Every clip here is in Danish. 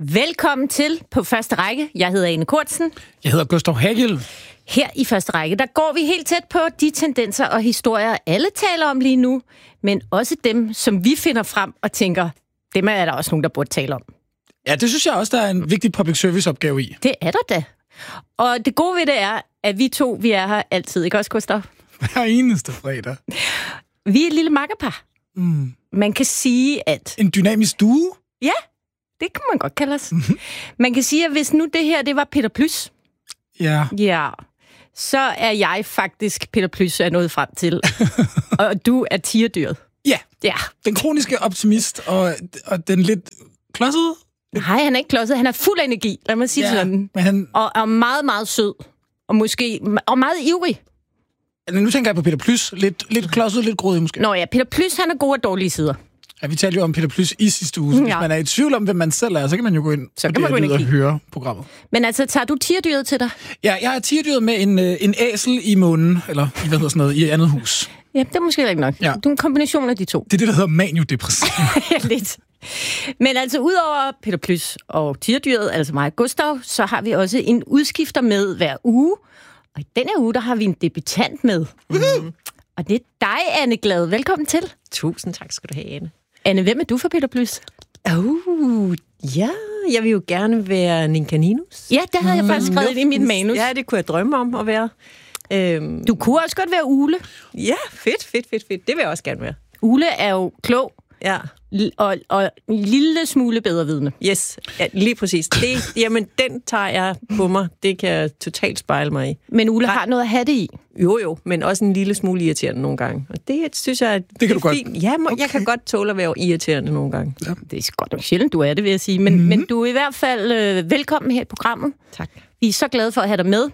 Velkommen til På Første Række. Jeg hedder Ane Kortsen. Jeg hedder Gustav Hagel. Her i Første Række, der går vi helt tæt på de tendenser og historier, alle taler om lige nu, men også dem, som vi finder frem og tænker, dem er der også nogen, der burde tale om. Ja, det synes jeg også, der er en vigtig public service opgave i. Det er der da. Og det gode ved det er, at vi to, vi er her altid, ikke også, Gustav? Hver eneste fredag. Vi er et lille makkerpar. Man kan sige, at... En dynamisk duo? Ja, det kan man godt kalde os. Man kan sige, at hvis nu det her, det var Peter Plys, ja, så er jeg faktisk Peter Plys er nået frem til. Og du er tigerdyret. Ja, den kroniske optimist og den lidt klodsede. Nej, han er ikke klodset. Han er fuld af energi, lad mig sige sådan. Men og er meget, meget sød. Og meget ivrig. Nu tænker jeg på Peter Plys. Lidt klodset, lidt grådig måske. Nå ja, Peter Plys, han er gode og dårlige sider. Ja, vi talte jo om Peter Plys i sidste uge. Hvis man er i tvivl om, hvem man selv er, så kan man jo gå ind og høre programmet. Men altså, tager du tigerdyret til dig? Ja, jeg er tigerdyret med en æsel i munden, eller hvad hedder sådan noget, i andet hus. Ja, det er måske ikke nok. Ja. Du er en kombination af de to. Det er det, der hedder maniodepressiv. Ja, lidt. Men altså, udover Peter Plys og tigerdyret, altså mig og Gustav, så har vi også en udskifter med hver uge. Og i denne uge, der har vi en debutant med. Og det er dig, Anne Glad. Velkommen til. Tusind tak skal du have, Anne. Anne, hvem er du for Peter Plys? Ja, jeg vil jo gerne være Ninkaninus. Ja, det havde jeg faktisk skrevet i mit manus. Ja, det kunne jeg drømme om at være. Du kunne også godt være Ule. Ja, fedt. Det vil jeg også gerne være. Ule er jo klog. Ja. Og en lille smule bedrevidende. Yes, ja, lige præcis. Jamen, den tager jeg på mig. Det kan jeg totalt spejle mig i. Men Ule har noget at have det i. Jo, men også en lille smule irriterende nogle gange. Og det synes jeg, det kan du godt. Fint. Ja, jeg kan godt tåle at være irriterende nogle gange. Ja. Det er godt nok sjældent, du er det, vil jeg sige. Men du er i hvert fald velkommen her i programmet. Tak. Vi er så glade for at have dig med.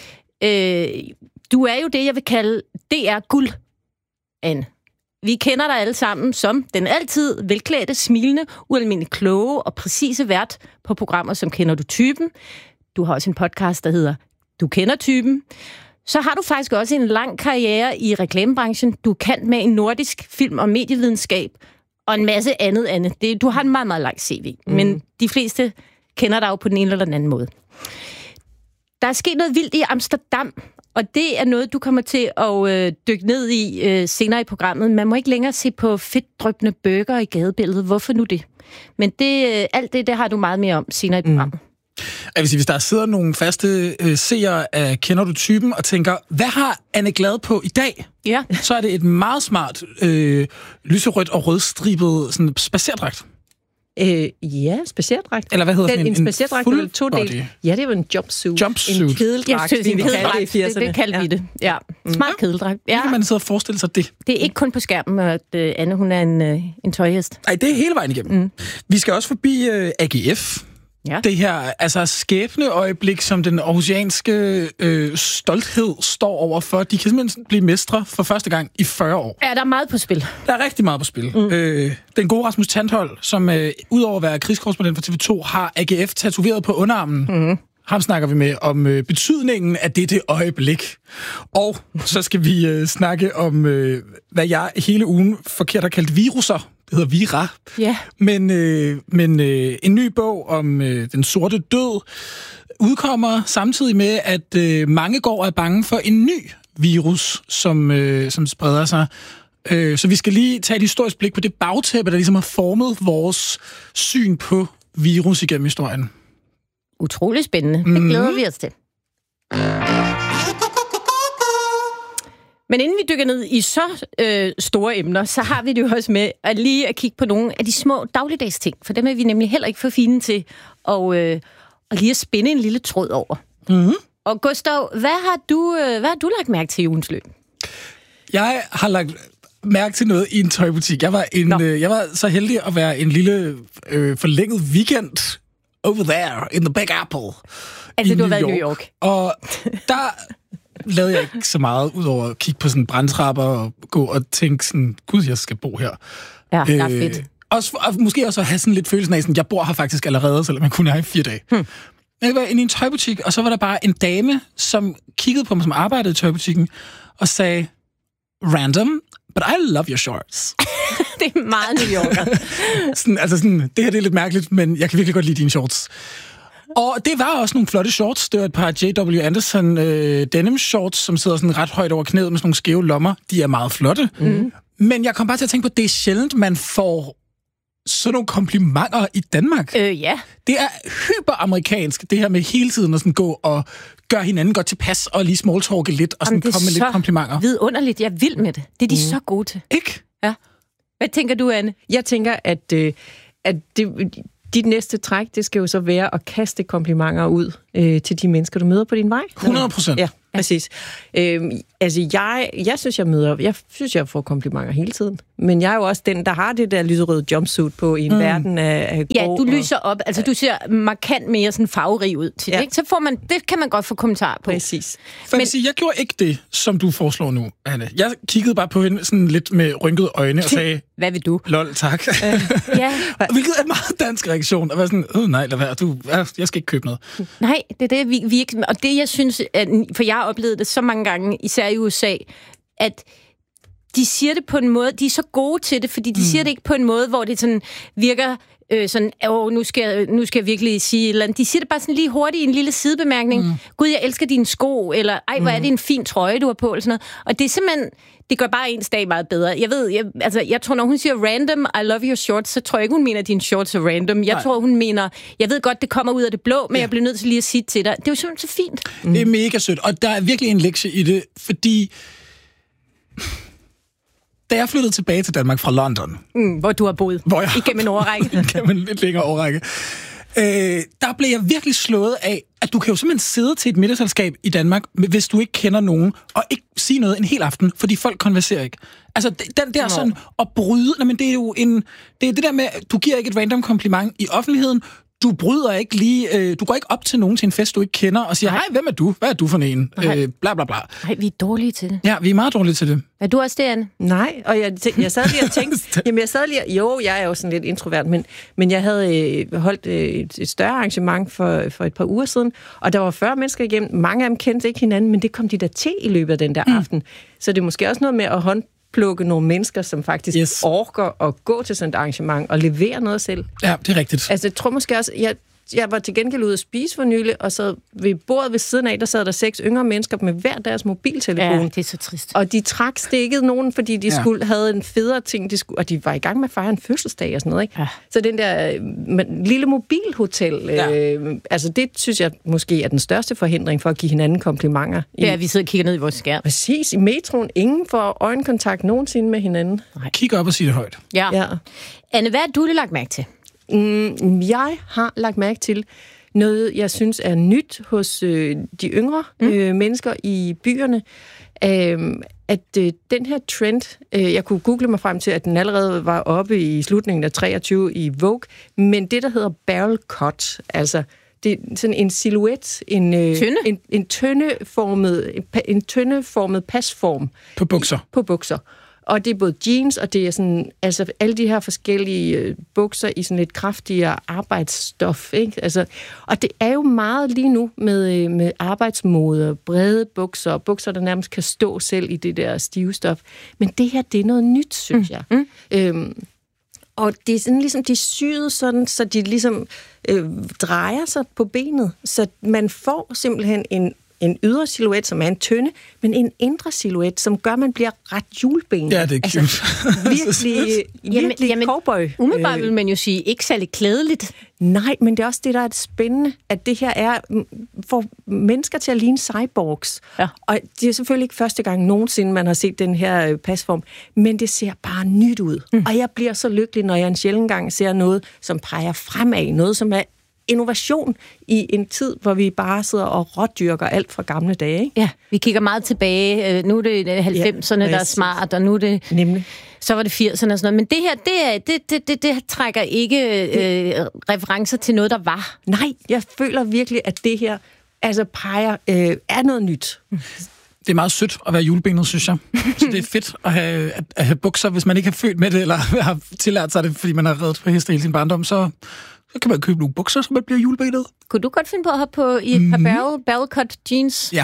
Du er jo det, jeg vil kalde DR-guld, Anne. Vi kender dig alle sammen som den altid velklædte, smilende, ualmindelig kloge og præcise vært på programmer, som Kender du typen. Du har også en podcast, der hedder Du kender typen. Så har du faktisk også en lang karriere i reklamebranchen. Du kan med en nordisk film- og medievidenskab og en masse andet. Du har en meget, meget lang CV, men de fleste kender dig jo på den ene eller den anden måde. Der er sket noget vildt i Amsterdam, og det er noget, du kommer til at dykke ned i senere i programmet. Man må ikke længere se på fedtdryppende burger i gadebilledet. Hvorfor nu det? Men alt det har du meget mere om senere i programmet. Jeg vil sige, hvis der sidder nogle faste seere af Kender du typen og tænker, hvad har Anne Glad på i dag? Ja. Så er det et meget smart lyserødt og rødstribet sådan spacerdragt. Ja, spacerdragt. Eller hvad hedder den? En spacerdragt er 2 del. Ja, det var en jumpsuit. En kedeldragt. Det kaldte vi det. Ja. Smart kedeldragt. Ja. Kan man sidde og forestille sig det? Det er ikke kun på skærmen, at Anne, hun er en tøjhest. Nej, det er hele vejen igennem. Vi skal også forbi AGF. Ja. Det her altså skæbneøjeblik, som den aarhusianske stolthed står overfor. De kan simpelthen blive mestre for første gang i 40 år. Ja, der er meget på spil. Der er rigtig meget på spil. Den gode Rasmus Tandhold, som udover at være krigskorrespondent for TV2, har AGF tatoveret på underarmen. Ham snakker vi med om betydningen af dette øjeblik. Og så skal vi snakke om, hvad jeg hele ugen forkert har kaldt viruser. Det hedder Vira. Ja. Men en ny bog om den sorte død udkommer samtidig med, at mange går og er bange for en ny virus, som spreder sig. Så vi skal lige tage et historisk blik på det bagtæppe, der ligesom har formet vores syn på virus igennem historien. Utrolig spændende. Det glæder vi os til. Men inden vi dykker ned i så store emner, så har vi det jo også med at kigge på nogle af de små dagligdags ting. For dem er vi nemlig heller ikke for fine til og lige at spænde en lille tråd over. Og Gustav, hvad har du lagt mærke til i ugens løb? Jeg har lagt mærke til noget i en tøjbutik. Jeg var så heldig at være en lille forlænget weekend over there in the Big Apple. Altså, du har været i New York. Og der lavede jeg ikke så meget, udover at kigge på sådan brandtrapper og gå og tænke sådan, gud, jeg skal bo her. Ja, det er fedt. Og måske også at have sådan lidt følelsen af, sådan, jeg bor her faktisk allerede, selvom man kun er i 4 dage. Jeg var inde i en tøjbutik, og så var der bare en dame, som kiggede på mig, som arbejdede i tøjbutikken, og sagde, random, but I love your shorts. Det er meget New Yorker. Det her det er lidt mærkeligt, men jeg kan virkelig godt lide dine shorts. Og det var også nogle flotte shorts. Det var et par J.W. Anderson denim shorts, som sidder sådan ret højt over knæet med sådan nogle skæve lommer. De er meget flotte. Mm. Men jeg kom bare til at tænke på, at det er sjældent, man får sådan nogle komplimenter i Danmark. Ja. Det er hyperamerikansk, det her med hele tiden at sådan gå og gøre hinanden godt tilpas og lige smalltalke lidt og sådan komme med lidt komplimenter. Det er vidunderligt. Jeg er vild med det. Det er de så gode til. Ikke? Ja. Hvad tænker du, Anne? Jeg tænker, at dit næste træk, det skal jo så være at kaste komplimenter ud til de mennesker, du møder på din vej. 100%. Ja, præcis. Jeg synes, jeg får komplimenter hele tiden. Men jeg er jo også den, der har det der lyserøde jumpsuit på i en verden af grå. Ja, du lyser op. Altså, du ser markant mere sådan farverig ud til det, ikke? Så får man, det kan man godt få kommentar på. Præcis. Jeg gjorde ikke det, som du foreslår nu, Anne. Jeg kiggede bare på hende sådan lidt med rynkede øjne og sagde... Hvad vil du? Lol, tak. Ja. Hvilket er en meget dansk reaktion. At være sådan, nej, lad være, jeg skal ikke købe noget. Nej, det er det, vi ikke... Og det, jeg synes, for jeg har oplevet det så mange gange, især i USA, at de siger det på en måde, de er så gode til det, fordi de siger det ikke på en måde, hvor det sådan virker sådan, nu skal jeg virkelig sige et eller andet. De siger det bare sådan lige hurtigt i en lille sidebemærkning. Gud, jeg elsker dine sko, eller ej, hvor er det en fin trøje, du har på, eller sådan noget. Og det er simpelthen, det gør bare ens dag meget bedre. Jeg tror, når hun siger random, I love your shorts, så tror jeg ikke, hun mener, at dine shorts er random. Jeg tror, hun mener, jeg ved godt, det kommer ud af det blå, men jeg bliver nødt til lige at sige til dig. Det er jo simpelthen så fint. Det er mega sødt, og der er virkelig en lektie i det, fordi... Da jeg flyttede tilbage til Danmark fra London... hvor du har boet igennem en årrække. Igennem en lidt længere årrække. Der blev jeg virkelig slået af, at du kan jo simpelthen sidde til et middagsselskab i Danmark, hvis du ikke kender nogen, og ikke sige noget en hel aften, fordi folk konverserer ikke. Altså, den der sådan at bryde... Nej, men det er jo det er det der med, du giver ikke et random kompliment i offentligheden, du bryder ikke lige... du går ikke op til nogen til en fest, du ikke kender, og siger, hej, hvem er du? Hvad er du for en? Bla, bla, bla. Nej, vi er dårlige til det. Ja, vi er meget dårlige til det. Er du også det, Anne? Nej, og jeg sad lige og tænkte... jeg er jo sådan lidt introvert, men jeg havde holdt et større arrangement for et par uger siden, og der var 40 mennesker igennem. Mange af dem kendte ikke hinanden, men det kom de der til i løbet af den der aften. Så det er måske også noget med at plukke nogle mennesker, som faktisk orker at gå til sådan et arrangement og levere noget selv. Ja, det er rigtigt. Altså, jeg tror måske også... Jeg var til gengæld ude at spise for nylig, og så ved bordet ved siden af, der sad der 6 yngre mennesker med hver deres mobiltelefon. Ja, det er så trist. Og de trak stikket nogen, fordi de havde en federe ting, og de var i gang med at fejre en fødselsdag og sådan noget, ikke? Ja. Så den der lille mobilhotel, altså det synes jeg måske er den største forhindring for at give hinanden komplimenter. Ja, vi sidder og kigger ned i vores skærm. Præcis, i metroen. Ingen får øjenkontakt nogensinde med hinanden. Nej. Kig op og sig det højt. Ja. Anne, hvad har du lagt mærke til? Jeg har lagt mærke til noget, jeg synes er nyt hos de yngre mennesker i byerne, at den her trend, jeg kunne google mig frem til, at den allerede var oppe i slutningen af 23 i Vogue, men det, der hedder barrel cut, altså det er sådan en silhuet, en tøndeformet pasform på bukser. Og det er både jeans, og det er sådan, altså alle de her forskellige bukser i sådan lidt kraftigere arbejdsstof, ikke? Altså, og det er jo meget lige nu med arbejdsmode, brede bukser, der nærmest kan stå selv i det der stive stof. Men det her, det er noget nyt, synes jeg. Og det er sådan ligesom, de er syet sådan, så de ligesom drejer sig på benet, så man får simpelthen en ydre silhuet, som er en tynde, men en indre silhuet, som gør, at man bliver ret hjulbenet. Ja, det er cute. Altså, virkelig cowboy. Umiddelbart vil man jo sige, ikke særlig klædeligt. Nej, men det er også det, der er spændende, at det her er for mennesker til at ligne cyborgs. Ja. Og det er selvfølgelig ikke første gang nogensinde, man har set den her pasform, men det ser bare nyt ud. Og jeg bliver så lykkelig, når jeg en sjældent gang ser noget, som peger fremad, noget, som er innovation i en tid, hvor vi bare sidder og rådyrker alt fra gamle dage. Ikke? Ja, vi kigger meget tilbage. Nu er det 90'erne, der er smart, og nu er det... Nemlig. Så var det 80'erne og sådan noget. Men det her, det trækker ikke referencer til noget, der var. Nej, jeg føler virkelig, at det her altså peger er noget nyt. Det er meget sødt at være julebenet, synes jeg. Så det er fedt at have bukser, hvis man ikke har født med det, eller har tillært sig det, fordi man har reddet på heste hele sin barndom, så kan man købe nogle bukser, så man bliver julebenet. Kunne du godt finde på at hoppe på i et par barrel cut jeans? Ja.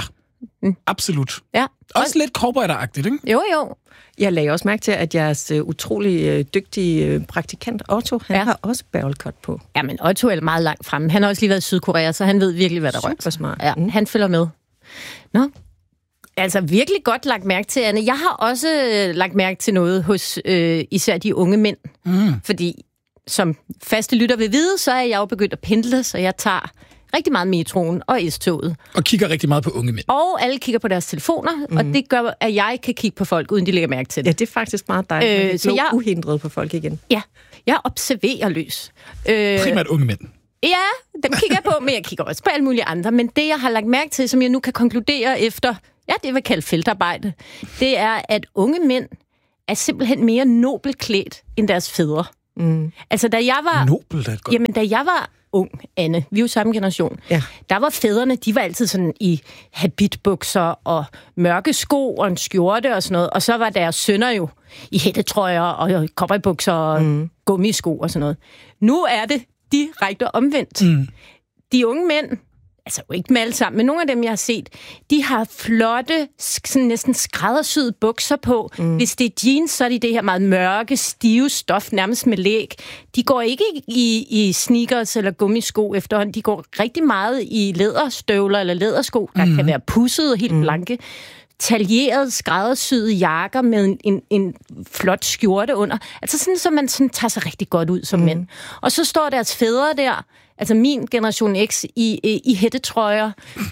Absolut. Ja. Også lidt cowboyderagtigt, ikke? Jo. Jeg lagde også mærke til, at jeres utrolig dygtige praktikant Otto, han har også barrel cut på. Ja, men Otto er meget langt fremme. Han har også lige været i Sydkorea, så han ved virkelig, hvad der rører. Super smart. Ja, han følger med. Nå, altså virkelig godt lagt mærke til, Anne. Jeg har også lagt mærke til noget hos især de unge mænd. Fordi som faste lytter vil vide, så er jeg jo begyndt at pendle, så jeg tager rigtig meget metroen og S-toget. Og kigger rigtig meget på unge mænd. Og alle kigger på deres telefoner, og det gør, at jeg kan kigge på folk, uden de lægger mærke til det. Ja, det er faktisk meget dejligt, så jeg uhindret på folk igen. Ja, jeg observerer løs. Primært unge mænd. Ja, dem kigger jeg på, men jeg kigger også på alle mulige andre. Men det, jeg har lagt mærke til, som jeg nu kan konkludere efter, det vil kalde feltarbejde, det er, at unge mænd er simpelthen mere nobelt klædt end deres fædre. Altså, da jeg var... Nobelt er et godt. Jamen, da jeg var ung, Anne, vi er jo samme generation, der var fædrene, de var altid sådan i habitbukser og mørke sko og en skjorte og sådan noget, og så var deres sønner jo i hættetrøjer og cowboybukser og gummisko og sådan noget. Nu er det direkte omvendt. De unge mænd, altså jo ikke med alle sammen, men nogle af dem, jeg har set, de har flotte, sådan næsten skræddersyede bukser på. Hvis det er jeans, så er de det her meget mørke, stive stof, nærmest med læg. De går ikke i sneakers eller gummisko efterhånden. De går rigtig meget i læderstøvler eller lædersko, der kan være pudsede, helt blanke. Taljeret, skræddersyede jakker med en flot skjorte under. Altså sådan, så man sådan tager sig rigtig godt ud som mænd. Og så står deres fædre der, altså min generation X, i hættetrøjer,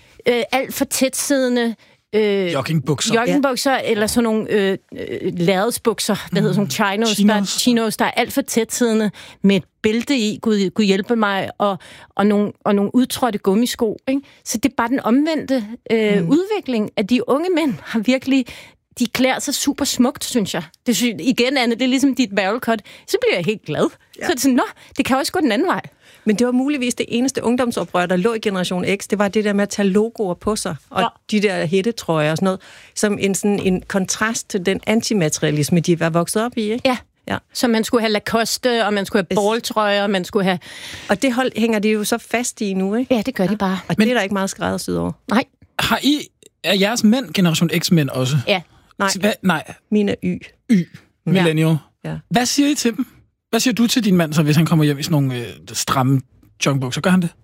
alt for tætsiddende, joggingbukser, eller sådan nogle lærredsbukser, hvad hedder sådan nogle chinos, der er alt for tætsiddende, med et bælte i, Gud hjælpe mig, og nogle udtrådte gummisko. Ikke? Så det er bare den omvendte udvikling, at de unge mænd har virkelig... De klæder sig super smukt, synes jeg. Igen, Anne, det er ligesom dit barrel cut. Så bliver jeg helt glad. Ja. Så er det sådan, det kan også gå den anden vej. Men det var muligvis det eneste ungdomsoprør, der lå i Generation X. Det var det der med at tage logoer på sig, og de der hættetrøjer og sådan noget, som en kontrast til den antimaterialisme, de var vokset op i, ikke? Ja. Så man skulle have Lacoste, og man skulle have balltrøjer, og man skulle have... Og det hænger de jo så fast i nu, ikke? Ja, det gør de bare. Og det er der ikke meget skræddersyet over. Nej. Er jeres mænd Generation X-mænd også? Ja. Nej. Min er Y. Millennial. Ja. Hvad siger I til dem? Hvad siger du til din mand, så hvis han kommer hjem i sådan nogle stramme joggingbukser? Gør han det?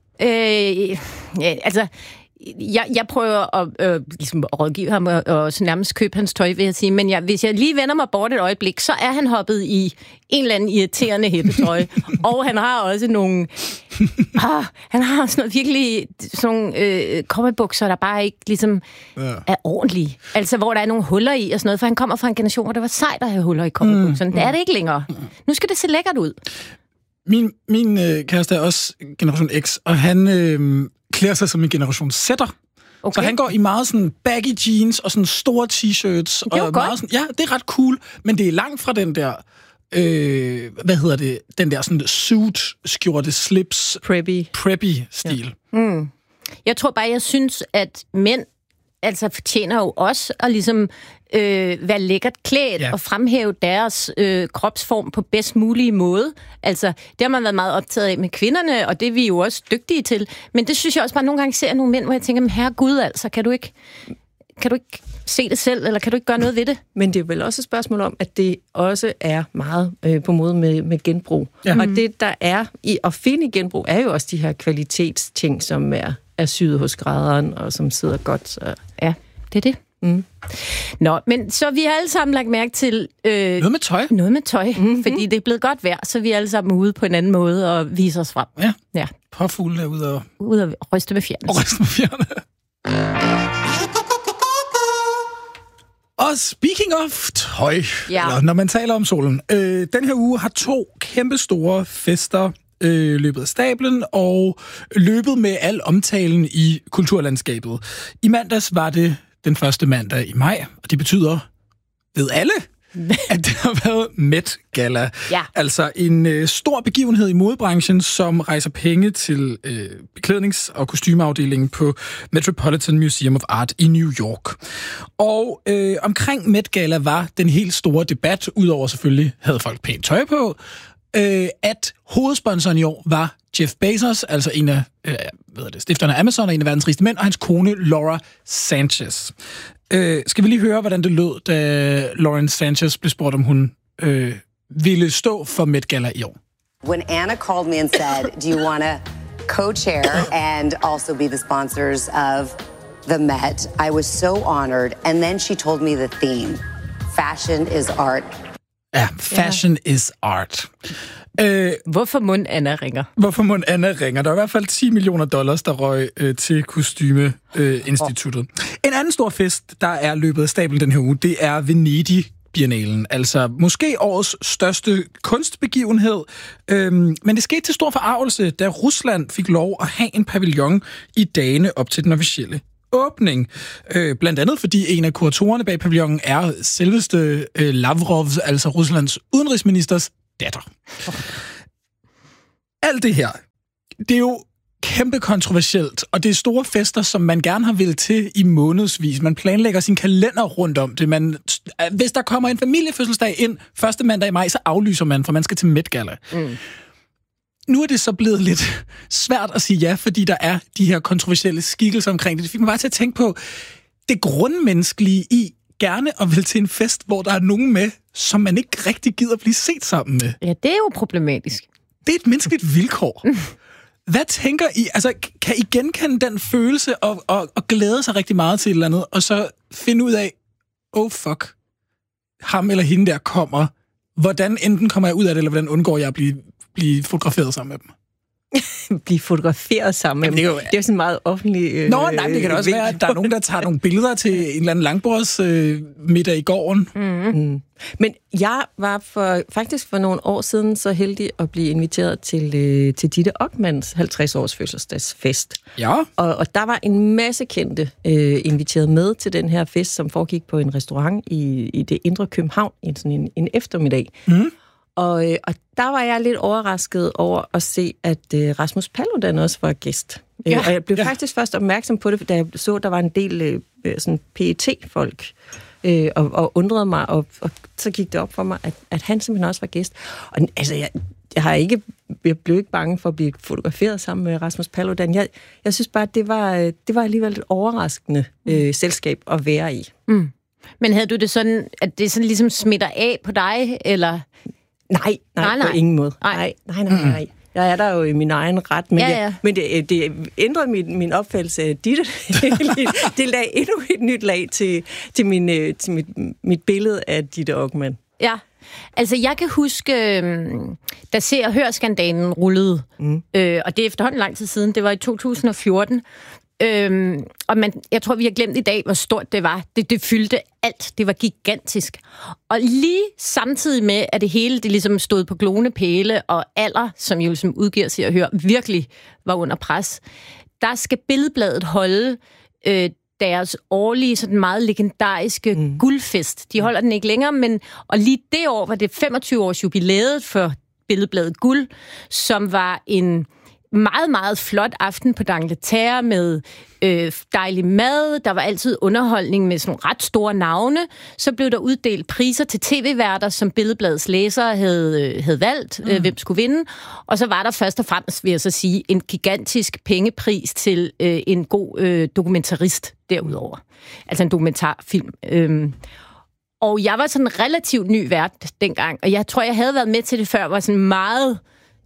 Jeg prøver at ligesom rådgive ham og nærmest købe hans tøj, vil jeg sige. Men hvis jeg lige vender mig bort et øjeblik, så er han hoppet i en eller anden irriterende hættetrøje. Og han har også nogle... han har sådan noget virkelig sådan nogle cowboybukser, der bare ikke ligesom er ordentlige. Altså, hvor der er nogle huller i og sådan noget. For han kommer fra en generation, hvor det var sejt at have huller i cowboybukserne. Det er det ikke længere. Nu skal det se lækkert ud. Min kæreste er også Generation X, og han... klæder sig som en generation Z'er. Okay. Så han går i meget sådan baggy jeans og sådan store t-shirts. Det er og meget sådan, det er ret cool, men det er langt fra den der, den der sådan suit-skjorte, slips, preppy-stil. Ja. Jeg tror bare, jeg synes, at mænd altså fortjener jo også at ligesom være lækkert klædt og fremhæve deres kropsform på bedst mulige måde. Altså, det har man været meget optaget af med kvinderne, og det er vi jo også dygtige til. Men det synes jeg også bare nogle gange ser nogle mænd, hvor jeg tænker, men herregud altså, kan du ikke se det selv, eller kan du ikke gøre noget ved det? Men det er vel også et spørgsmål om, at det også er meget på måde med genbrug. Ja. Og det, der er i at finde genbrug, er jo også de her kvalitetsting, som er syet hos skrædderen, og som sidder godt. Så. Ja, det er det. Nå, men så vi har alle sammen lagt mærke til... noget med tøj? Noget med tøj, fordi det er blevet godt vejr, så vi er alle sammen ude på en anden måde og viser os frem. Ja. Påfugle er ude og ryste med fjerne. Og speaking of tøj, eller når man taler om solen, den her uge har 2 kæmpe store fester løbet af stablen og løbet med al omtalen i kulturlandskabet. I mandags var det den første mandag i maj, og det betyder, ved alle, at det har været Met Gala. Ja. Altså en stor begivenhed i modebranchen, som rejser penge til beklædnings- og kostymeafdelingen på Metropolitan Museum of Art i New York. Og omkring Met Gala var den helt store debat, udover selvfølgelig havde folk pænt tøj på, at hovedsponsoren i år var Jeff Bezos, altså en af stifteren af Amazon og en af verdens rigeste mænd, og hans kone Laura Sanchez. Skal vi lige høre, hvordan det lød, da Lauren Sanchez blev spurgt, om hun ville stå for Met Gala i år? When Anna called me and said, do you want to co-chair and also be the sponsors of the Met, I was so honored. And then she told me the theme, fashion is art. Ja, fashion is art. Hvorfor mund Anna ringer? Hvorfor mund Anna ringer? Der er i hvert fald $10 millioner, der røg til Kostymeinstituttet. En anden stor fest, der er løbet af stablen den her uge, det er Venedig Biennalen, altså måske årets største kunstbegivenhed. Men det skete til stor forargelse, da Rusland fik lov at have en pavillon i dagene op til den officielle åbning. Blandt andet fordi en af kuratorerne bag pavillonen er selveste Lavrov, altså Ruslands udenrigsministers datter. Alt det her, det er jo kæmpe kontroversielt, og det er store fester, som man gerne har ville til i månedsvis. Man planlægger sin kalender rundt om det. Hvis der kommer en familiefødselsdag ind første mandag i maj, så aflyser man, for man skal til Met Gala. Nu er det så blevet lidt svært at sige ja, fordi der er de her kontroversielle skikkelser omkring det. Det fik mig bare til at tænke på det grundmenneskelige i gerne at vil til en fest, hvor der er nogen med, som man ikke rigtig gider blive set sammen med. Ja, det er jo problematisk. Det er et menneskeligt vilkår. Hvad tænker I? Altså, kan I genkende den følelse og glæde sig rigtig meget til et eller andet, og så finde ud af, fuck, ham eller hende der kommer. Hvordan enten kommer jeg ud af det, eller hvordan undgår jeg at blive fotograferet sammen med dem? Blive fotograferet sammen med dem. Det er jo sådan meget offentlig... nej, det kan da også være, at der er nogen, der tager nogle billeder til en eller anden langbords middag i gården. Men jeg var faktisk for nogle år siden så heldig at blive inviteret til Ditte Okmans 50-års fødselsdagsfest. Ja. Og der var en masse kendte inviteret med til den her fest, som foregik på en restaurant i det indre København sådan en eftermiddag. Og der var jeg lidt overrasket over at se, at Rasmus Paludan også var gæst. Ja, og jeg blev faktisk først opmærksom på det, da jeg så, der var en del sådan PET-folk, og undrede mig, og så gik det op for mig, at han simpelthen også var gæst. Og altså, jeg blev ikke bange for at blive fotograferet sammen med Rasmus Paludan. Jeg synes bare, at det var alligevel et overraskende selskab at være i. Men havde du det sådan, at det sådan ligesom smitter af på dig, eller... Nej, på ingen måde. Nej. Jeg er der jo i min egen ret, men det ændrede min opfattelse af Ditte. Det lagde endnu et nyt lag til mit billede af Ditte Okman. Ja, altså jeg kan huske, da Se og Hør-skandalen rullede, og det er efterhånden lang tid siden, det var i 2014, og jeg tror, vi har glemt i dag, hvor stort det var. Det fyldte alt. Det var gigantisk. Og lige samtidig med, at det hele det ligesom stod på glående pæle, og Aller, som jo som udgiver sig at høre, virkelig var under pres, der skal Billedbladet holde deres årlige, sådan meget legendariske guldfest. De holder den ikke længere, og lige det år var det 25-års jubilæet for Billedbladet Guld, som var en meget, meget flot aften på d'Angleterre med dejlig mad. Der var altid underholdning med sådan ret store navne. Så blev der uddelt priser til tv-værter, som Billedbladets læsere havde valgt, hvem skulle vinde. Og så var der først og fremmest, vil jeg så sige, en gigantisk pengepris til en god dokumentarist derudover. Altså en dokumentarfilm. Og jeg var sådan relativt ny vært dengang, og jeg tror, jeg havde været med til det før, var sådan meget...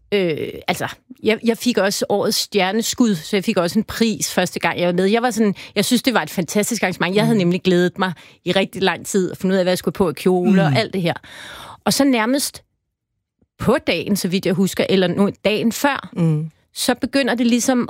Jeg fik også årets stjerneskud, så jeg fik også en pris første gang, jeg var med. Jeg synes, det var et fantastisk arrangement. Jeg havde nemlig glædet mig i rigtig lang tid at finde ud af, hvad jeg skulle på i kjole og alt det her. Og så nærmest på dagen, så vidt jeg husker, eller nu dagen før, så begynder det ligesom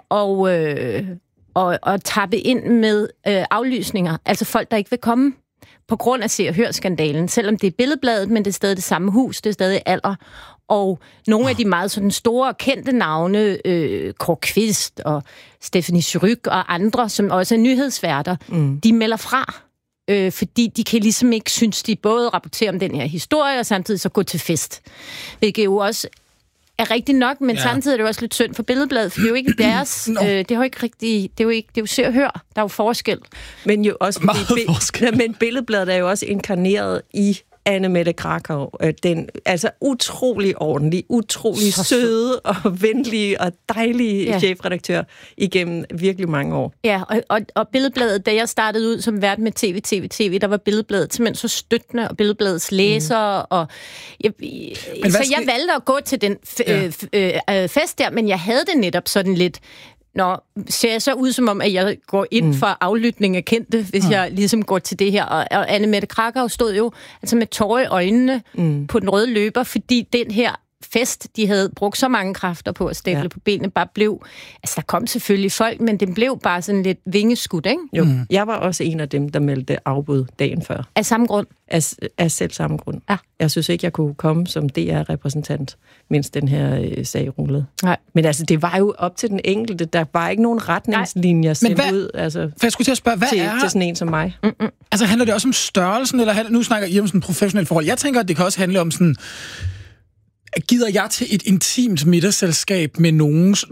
at tappe ind med aflysninger. Altså folk, der ikke vil komme på grund af Se og Hør-skandalen. Selvom det er Billedbladet, men det er stadig det samme hus, det er stadig Aller. Og nogle af de meget sådan store, kendte navne, Kåre Kvist og Stephanie Surrugue og andre, som også er nyhedsværter, de melder fra. Fordi de kan ligesom ikke synes, de både rapporterer om den her historie, og samtidig så gå til fest. Hvilket jo også er rigtigt nok, men samtidig er det også lidt synd for Billedbladet, for det er jo ikke deres... det er jo ikke rigtigt... Det er jo Se og Hør. Der er jo forskel. Men jo også... Men Billedbladet er jo også inkarneret i Anne-Mette Krakow, den altså utrolig ordentlig, utrolig søde og venlige og dejlige chefredaktør igennem virkelig mange år. Ja, og Billedbladet, da jeg startede ud som vært med TV, der var Billedbladet simpelthen så støttende, og Billedbladets læsere, og jeg valgte at gå til den fest der, men jeg havde det netop sådan lidt, ser jeg så ud som om, at jeg går ind for aflytning af kendte, hvis jeg ligesom går til det her. Og Anne-Mette Krakow stod jo altså med tårer i øjnene på den røde løber, fordi den her fest, de havde brugt så mange kræfter på at stable på benene, bare blev... Altså, der kom selvfølgelig folk, men den blev bare sådan lidt vingeskudt, ikke? Jo, jeg var også en af dem, der meldte afbud dagen før. Af samme grund? Af selv samme grund. Ja. Jeg synes ikke, jeg kunne komme som DR-repræsentant, mens den her sag rullede. Nej. Men altså, det var jo op til den enkelte. Der var ikke nogen retningslinjer sendt ud. Altså, for jeg skulle til at spørge, til sådan en som mig. Altså, handler det også om størrelsen, eller nu snakker I om sådan et professionelt forhold? Jeg tænker, at det kan også handle om sådan... Gider jeg til et intimt middagsselskab med nogen,